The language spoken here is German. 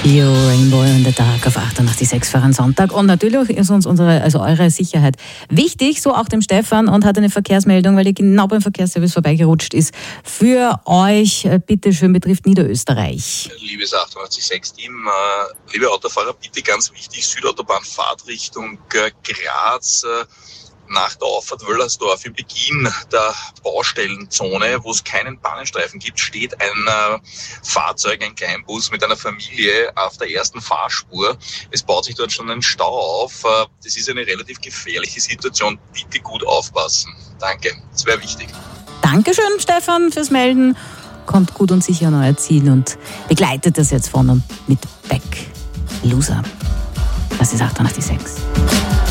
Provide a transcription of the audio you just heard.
Bio Rainbow in the Dark auf 88.6 für einen Sonntag. Und natürlich ist uns eure Sicherheit wichtig, so auch dem Stefan, und hat eine Verkehrsmeldung, weil die genau beim Verkehrsservice vorbeigerutscht ist. Für euch, bitte schön, betrifft Niederösterreich. Liebes 88.6-Team, liebe Autofahrer, bitte ganz wichtig, Südautobahn Fahrtrichtung Graz. Nach der Auffahrt Wöllersdorf im Beginn der Baustellenzone, wo es keinen Bahnstreifen gibt, steht ein Fahrzeug, ein Kleinbus mit einer Familie auf der ersten Fahrspur. Es baut sich dort schon ein Stau auf. Das ist eine relativ gefährliche Situation. Bitte gut aufpassen. Danke, das wäre wichtig. Dankeschön, Stefan, fürs Melden. Kommt gut und sicher an euer Ziel und begleitet das jetzt von und mit Back Loser. Das ist 88.6.